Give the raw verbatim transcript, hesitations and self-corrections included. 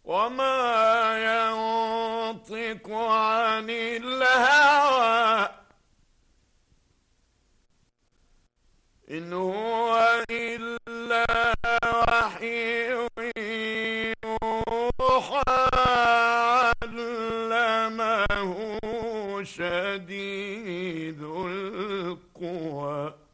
وما ينطق عن الهوى إن هو إلا وحي يوحى علمه شديد القوى